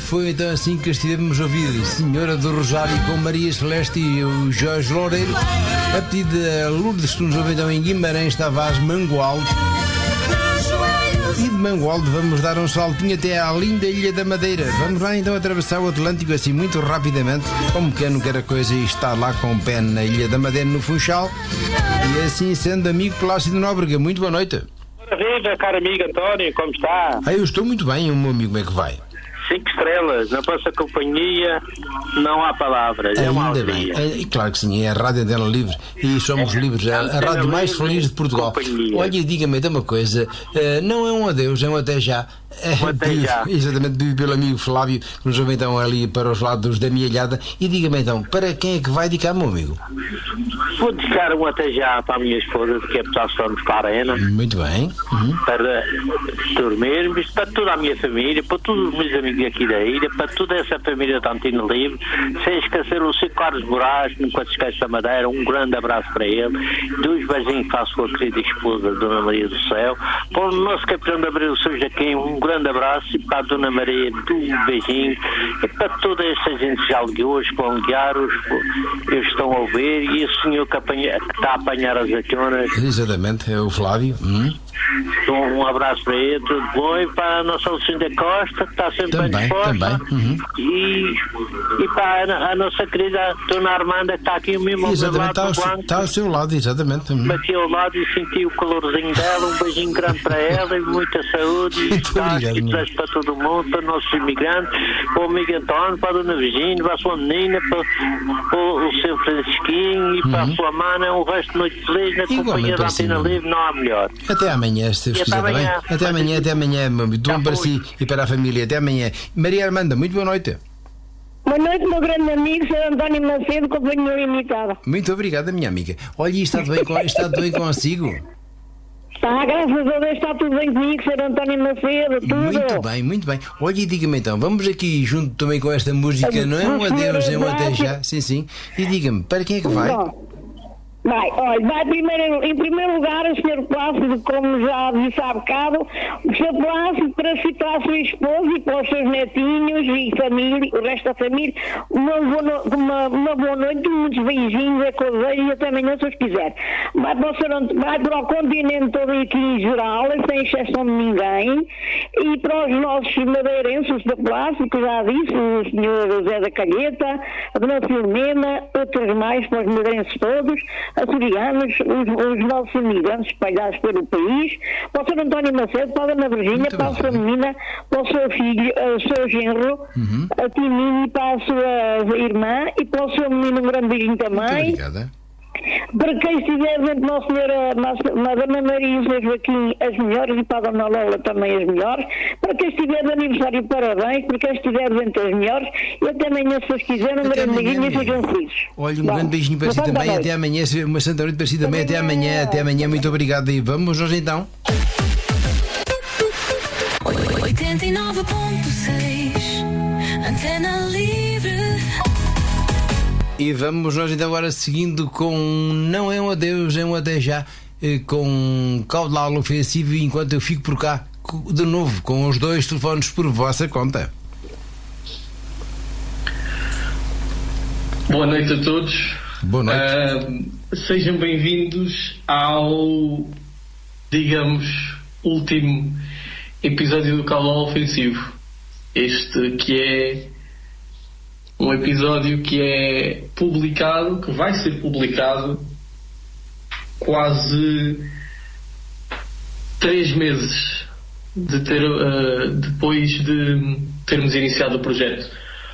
foi então assim que estivemos a ouvir Senhora do Rosário com Maria Celeste e o Jorge Loureiro, a pedido de Lourdes, que nos ouve então em Guimarães, Tavares, Mangualde. E de Mangualde vamos dar um saltinho até à linda Ilha da Madeira. Vamos lá então atravessar o Atlântico assim muito rapidamente, como quem não quer a coisa e está lá com o pé na Ilha da Madeira, no Funchal. E assim sendo, amigo Plácido Nóbrega, muito boa noite. Viva, caro amigo António, como está? Eu estou muito bem, o meu amigo, como é que vai? 5 estrelas, na vossa companhia não há palavras, é uma Ainda alegria. bem, claro que sim, é a Rádio Antena Livre e somos livres, a rádio mais feliz de Portugal. Companhia. Olha, diga-me então uma coisa, não é um adeus, é um até já. Até já. Exatamente, pedido pelo amigo Flávio, que nos ouve então ali para os lados da Mielhada. E diga-me então, para quem é que vai dedicar, meu amigo? Vou dedicar um até já para a minha esposa, que é Petação de Arena. Muito bem. Para dormirmos, para toda a minha família, para todos os meus amigos aqui da ilha, para toda essa família da Antena Livre, sem esquecer o Chico Carlos Moraes, enquanto esquece da Madeira, um grande abraço para ele, 2 beijinhos para a sua querida esposa, Dona Maria do Céu, para o nosso campeão de abril, o Sr. Joaquim, um grande abraço, e para a Dona Maria, 2 beijinhos, e para toda essa gente de Jalguios, que vão guiar-os, eles estão a ouvir, e o senhor que está a apanhar as acionas. Exatamente, é o Flávio. Um abraço para ele, tudo bom, e para a nossa Lucinda Costa, que está sempre bem disposta, e para a nossa querida Dona Armanda, que está aqui mesmo ao meu lado do banco. Está ao seu lado, exatamente. Aqui ao lado, e senti o calorzinho dela, um beijinho grande para ela, e muita saúde, e desejo para todo mundo, para os nossos imigrantes, para o amigo António, para a Dona Virgínia, para a sua menina, para o seu Francisquinho, e para a sua mana, um resto de noite feliz, na companhia da Antena Livre, não há melhor. Até amanhã, se Deus quiser, bem? Até amanhã, meu amigo. Bom para si e para a família. Até amanhã. Maria Armanda, muito boa noite. Boa noite, meu grande amigo, Sr. António Macedo, companhia limitada. Muito obrigada, minha amiga. Olha, está tudo bem consigo? Está, graças a Deus, está tudo bem comigo, Sr. António Macedo, tudo. Muito bem, muito bem. Olha, e diga-me então, vamos aqui junto também com esta música, não é um adeus, é um até já, sim. E diga-me, para quem é que vai? Vai em primeiro lugar o Sr. Plácido, como já disse há bocado, o Sr. Plácido para si, para a sua esposa e para os seus netinhos e família, o resto da família, uma boa noite, muitos beijinhos, a cozeira e até amanhã, se os quiser. Vai para o continente todo aqui em geral, sem exceção de ninguém, e para os nossos madeirenses, o Sr. Plácido, que já disse, o Sr. José da Calheta, a Dona Filomena, outros mais, para os madeirenses todos, açorianos, os nossos imigrantes espalhados pelo país, para o Sr. António Macedo, para a Dona Virgínia, para a sua menina, para o seu filho, o seu genro, a Timini, para a sua irmã, e para o seu menino, um grande beijinho também. Muito obrigada. Para quem estiver dentro de Nossa Senhora, a Dona Maria e o Sr. Joaquim, as melhores, e para a Dona Lola também as melhores. Para quem estiver de aniversário, parabéns. Para quem estiver dentro, as melhores. E até amanhã, se vocês quiserem, um grande beijinho e sejam felizes. Olha, um grande beijinho para si também. Até amanhã, uma santa noite para si também. Até amanhã, muito obrigado. E vamos nós então. 89.6 Antena Livre. E vamos nós então agora seguindo com não é um adeus, é um até já, com caudal ofensivo, enquanto eu fico por cá de novo com os 2 telefones por vossa conta. Boa noite a todos. Boa noite. Sejam bem-vindos ao, digamos, último episódio do Caudal Ofensivo. Este que é um episódio que é publicado, que vai ser publicado quase 3 meses depois de termos iniciado o projeto.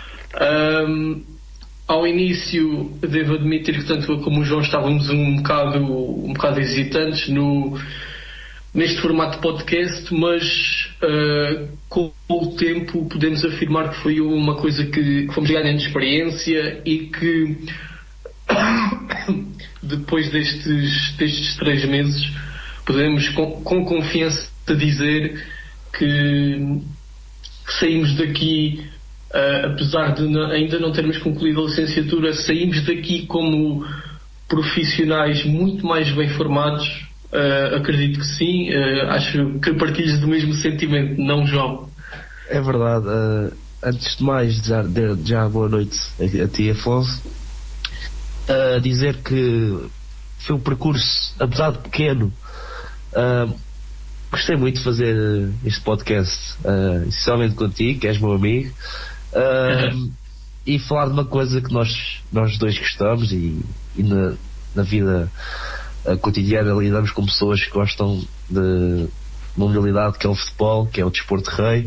Ao início, devo admitir que tanto eu como o João estávamos um bocado hesitantes neste formato de podcast, mas com o tempo podemos afirmar que foi uma coisa que fomos ganhando experiência e que depois destes 3 meses podemos com confiança dizer que saímos daqui, apesar de ainda não termos concluído a licenciatura, saímos daqui como profissionais muito mais bem formados. Acredito que sim. Acho que partilhas do mesmo sentimento, não, João? É verdade. antes de mais, já boa noite a ti, Afonso. Dizer que foi um percurso, apesar de pequeno, gostei muito de fazer este podcast, especialmente contigo, que és meu amigo, e falar de uma coisa que nós dois gostamos e na vida cotidiana lidamos com pessoas que gostam de uma modalidade que é o futebol, que é o desporto rei.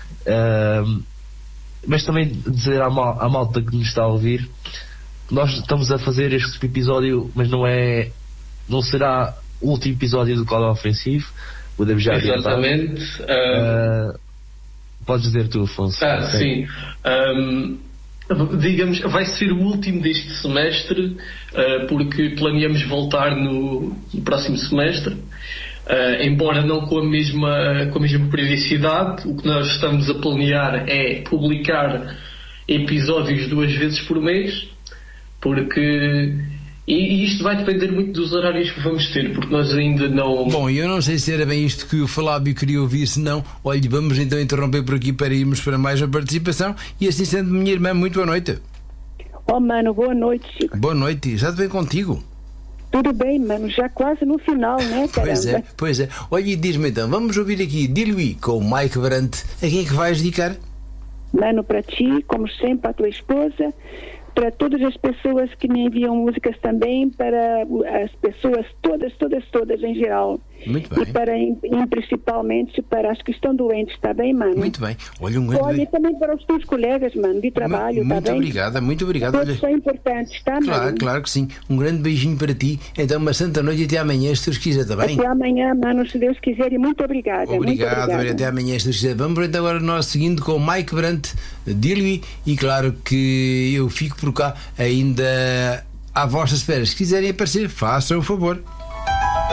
Mas também dizer à malta que nos está a ouvir que nós estamos a fazer este episódio, mas não será o último episódio do Código Ofensivo, podemos já adiantar. Exatamente. Podes dizer tu, Afonso. Sim. Digamos, vai ser o último deste semestre, porque planeamos voltar no próximo semestre. Embora não com a mesma periodicidade. O que nós estamos a planear é publicar episódios 2 vezes por mês, porque e isto vai depender muito dos horários que vamos ter, porque nós ainda não... Bom, eu não sei se era bem isto que o Fábio queria ouvir, se não, olhe, vamos então interromper por aqui para irmos para mais uma participação. E assim sendo, minha irmã, muito boa noite. Oh, mano, boa noite, Chico. Boa noite, já te bem contigo? Tudo bem, mano, já quase no final, né, caramba? Pois é. Olha, e diz-me então, vamos ouvir aqui Diluí com o Mike Brandt. A quem é que vais dedicar? Mano, para ti, como sempre, para a tua esposa, para todas as pessoas que me enviam músicas também, para as pessoas todas em geral. Muito bem. E para, principalmente para as que estão doentes, tá bem, mano? Muito bem. Olha, um grande... Olha, também para os teus colegas, mano, de trabalho, muito tá bem? Muito obrigado. Todos são importantes, tá, mano? Claro que sim. Um grande beijinho para ti. Então, uma santa noite e até amanhã, se Deus quiser, tá bem? Até amanhã, mano, se Deus quiser, e muito obrigada. Obrigado. Até amanhã, se Deus quiser. Vamos então agora nós seguindo com o Mike Brandt, Diluí, e claro que eu fico por cá ainda à vossa espera. Se quiserem aparecer, façam o favor.